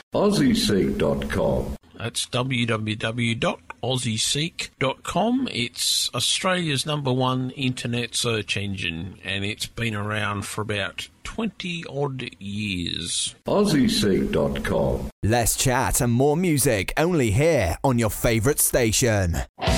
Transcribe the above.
AussieSeek.com. That's www.aussieseek.com. It's Australia's #1 internet search engine, and it's been around for about 20-odd years. AussieSeek.com. Less chat and more music only here on your favourite station.